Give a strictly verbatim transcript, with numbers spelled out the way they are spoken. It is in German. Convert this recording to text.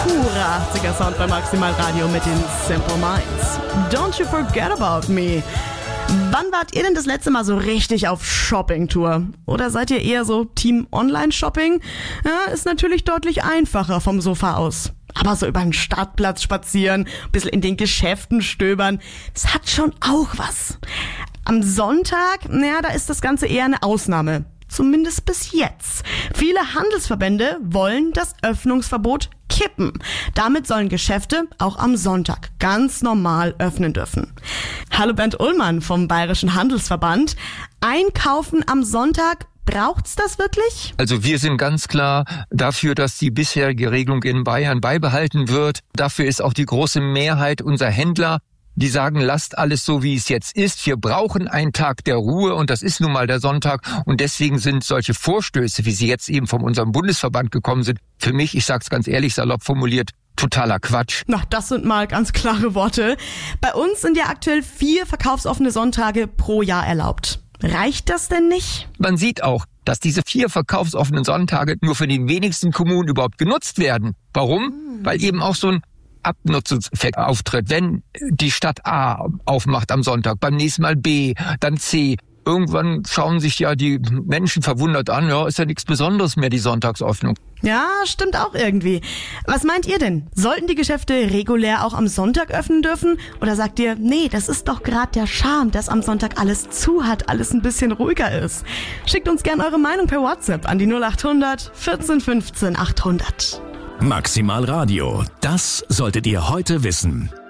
Purer achtziger Sound bei Maximal Radio mit den Simple Minds. Don't you forget about me. Wann wart ihr denn das letzte Mal so richtig auf Shoppingtour? Oder seid ihr eher so Team Online-Shopping? Ja, ist natürlich deutlich einfacher vom Sofa aus. Aber so über den Stadtplatz spazieren, ein bisschen in den Geschäften stöbern, das hat schon auch was. Am Sonntag, naja, da ist das Ganze eher eine Ausnahme. Zumindest bis jetzt. Viele Handelsverbände wollen das Öffnungsverbot kippen. Damit sollen Geschäfte auch am Sonntag ganz normal öffnen dürfen. Hallo Bernd Ullmann vom Bayerischen Handelsverband. Einkaufen am Sonntag, braucht's das wirklich? Also wir sind ganz klar dafür, dass die bisherige Regelung in Bayern beibehalten wird. Dafür ist auch die große Mehrheit unserer Händler. Die sagen, lasst alles so, wie es jetzt ist. Wir brauchen einen Tag der Ruhe und das ist nun mal der Sonntag. Und deswegen sind solche Vorstöße, wie sie jetzt eben von unserem Bundesverband gekommen sind, für mich, ich sag's ganz ehrlich, salopp formuliert, totaler Quatsch. Na, das sind mal ganz klare Worte. Bei uns sind ja aktuell vier verkaufsoffene Sonntage pro Jahr erlaubt. Reicht das denn nicht? Man sieht auch, dass diese vier verkaufsoffenen Sonntage nur für die wenigsten Kommunen überhaupt genutzt werden. Warum? Hm. Weil eben auch so ein Abnutzungseffekt auftritt. Wenn die Stadt A aufmacht am Sonntag, beim nächsten Mal B, dann C. Irgendwann schauen sich ja die Menschen verwundert an, ja, ist ja nichts Besonderes mehr, die Sonntagsöffnung. Ja, stimmt auch irgendwie. Was meint ihr denn? Sollten die Geschäfte regulär auch am Sonntag öffnen dürfen? Oder sagt ihr, nee, das ist doch gerade der Charme, dass am Sonntag alles zu hat, alles ein bisschen ruhiger ist? Schickt uns gerne eure Meinung per WhatsApp an die null acht hundert vierzehn fünfzehn achthundert. Maximal Radio, das solltet ihr heute wissen.